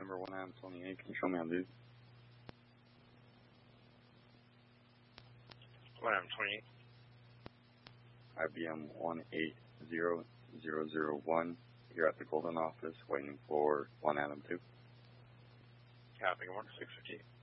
Number 1 Adam 28, can you show me on dude? 1 Adam 28. IBM 180001. You're at the Golden office waiting for 1 Adam 2. Copy, 658.